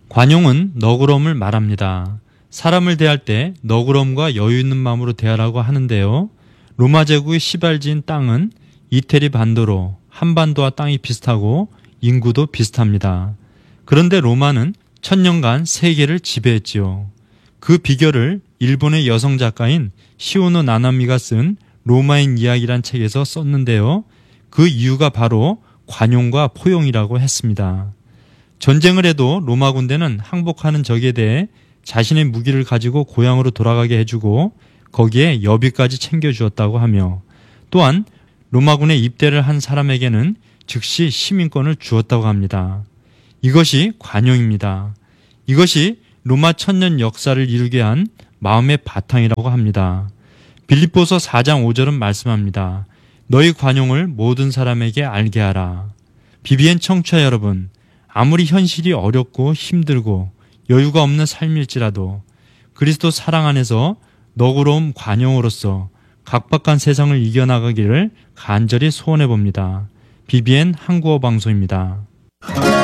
관용은 너그러움을 말합니다. 사람을 대할 때 너그러움과 여유 있는 마음으로 대하라고 하는데요. 로마 제국의 시발지인 땅은 이태리 반도로 한반도와 땅이 비슷하고 인구도 비슷합니다. 그런데 로마는 1000년간 세계를 지배했지요. 그 비결을 일본의 여성 작가인 시오노 나나미가 쓴 로마인 이야기란 책에서 썼는데요. 그 이유가 바로 관용과 포용이라고 했습니다. 전쟁을 해도 로마 군대는 항복하는 적에 대해 자신의 무기를 가지고 고향으로 돌아가게 해주고 거기에 여비까지 챙겨주었다고 하며 또한 로마군에 입대를 한 사람에게는 즉시 시민권을 주었다고 합니다. 이것이 관용입니다. 이것이 로마 1000년 역사를 이루게 한 마음의 바탕이라고 합니다. 빌립보서 4장 5절은 말씀합니다. 너희 관용을 모든 사람에게 알게 하라. BBN 청취자 여러분, 아무리 현실이 어렵고 힘들고 여유가 없는 삶일지라도 그리스도 사랑 안에서 너그러움 관용으로서 각박한 세상을 이겨나가기를 간절히 소원해 봅니다. BBN 한국어 방송입니다.